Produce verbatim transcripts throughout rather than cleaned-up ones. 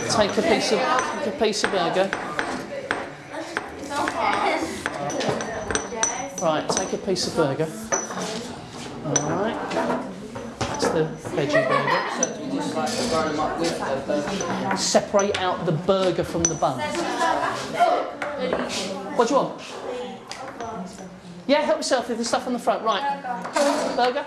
take a piece of take a piece of burger. Right, take a piece of burger. All right. That's the veggie burger. Separate out the burger from the bun. What do you want? Yeah, help yourself with the stuff on the front. Right. Burger.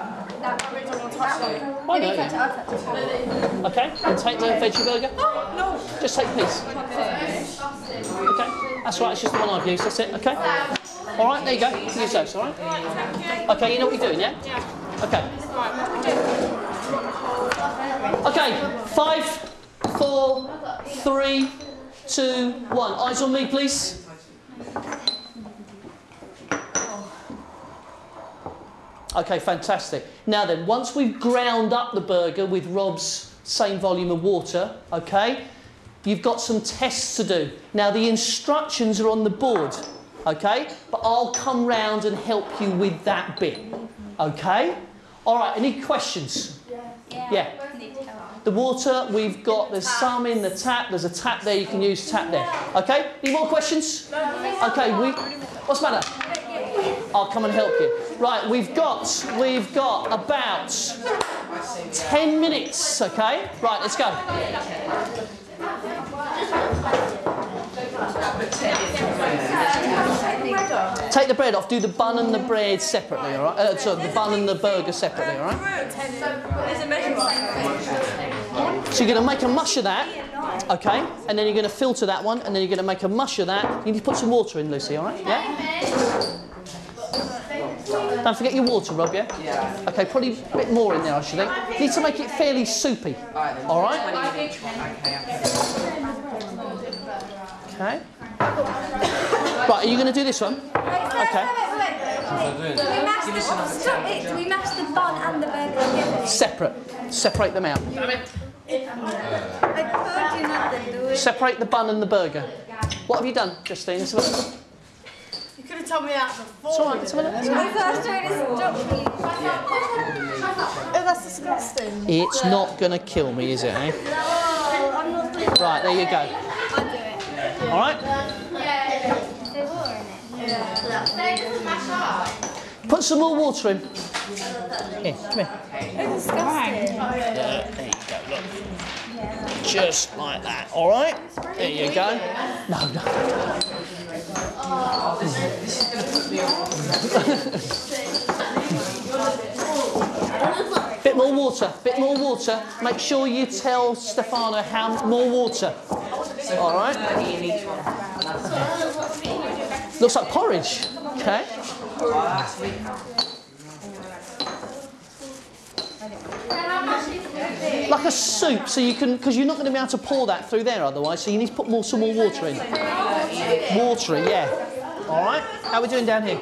Why not? Okay, and take the veggie burger. No. Just take a piece. Okay, that's right, it's just the one I've used, that's it, okay? Alright, there you go, use those, alright? Okay, you know what you're doing, yeah? Yeah. Okay. Okay, five, four, three, two, one. Eyes on me, please. Okay, fantastic. Now then, once we've ground up the burger with Rob's same volume of water, okay, you've got some tests to do. Now, the instructions are on the board, okay, but I'll come round and help you with that bit, okay? All right, any questions? Yeah. Yeah. The water, we've got, there's some in the tap, there's a tap there, you can use tap there, okay? Any more questions? Okay, we, what's the matter? I'll come and help you. Right, we've got, we've got about ten minutes, okay? Right, let's go. Take the bread off, do the bun and the bread separately, all right? Uh, sorry, the bun and the burger separately, all right? So you're going to make a mush of that, okay? And then you're going to filter that one, and then you're going to make a mush of that. You need to put some water in, Lucy, all right? Yeah? Don't forget your water, Rob, yeah? Yeah. Okay, probably a bit more in there, I should think. You need to make it fairly soupy. All right? Okay. Right, are you going to do this one? Okay. Do we mash the bun and the burger together? Separate. Separate them out. Separate the bun and the burger. What have you done, Justine? Let's have a look. You could have told me that before. It's all right, let's have a look. My first try to stop me. Oh, that's disgusting. It's not going to kill me, is it, eh? No, I'm not doing it. Right, there you go. I'll do it. All right? Yeah. Is there water in it? Yeah. Put some more water in. Here, come here. It's disgusting. Yeah, there you go, look. Just like that, all right? There you go. No, no. Bit more water, bit more water. Make sure you tell Stefano how more water. All right? Looks like porridge. Okay. Like a soup, so you can, because you're not going to be able to pour that through there otherwise, so you need to put more, some more water in. Watery, yeah. All right. How are we doing down here?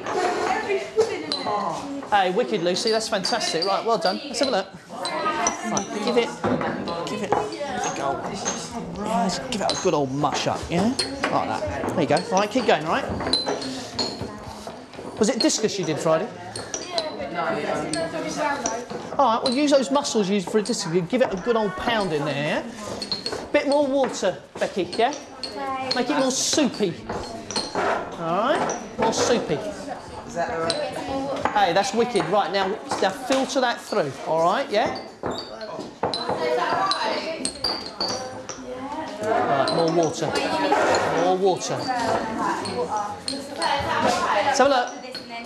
Hey, wicked, Lucy. That's fantastic. Right, well done. Let's have a look. Right, give it, give it a go. Right, give it a good old mush up, yeah? Like that. There you go. All right, keep going, all right? Was it discus you did Friday? All right, well, use those muscles used for a discus. Give it a good old pound in there, yeah? Bit more water, Becky, yeah? Make it more soupy. All right, more soupy. Is that all right? Hey, that's wicked. Right, now, now filter that through, all right, yeah? Right, more water. More water. Let's have a look.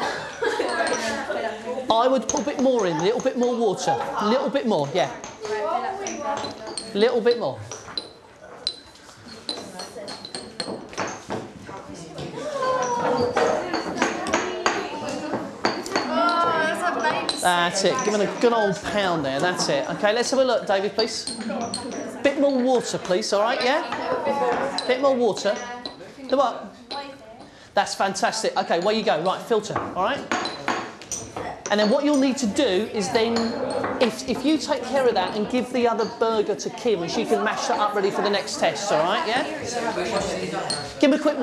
I would put a bit more in, a little bit more water. A little bit more, yeah. A little bit more. That's it. Give it a good old pound there. That's it. Okay, let's have a look, David, please. Bit more water, please. All right, yeah? Bit more water. The what? That's fantastic. Okay, where you go. Right, filter. All right? And then what you'll need to do is then, if, if you take care of that and give the other burger to Kim and she can mash that up ready for the next test, all right, yeah? Give him a quick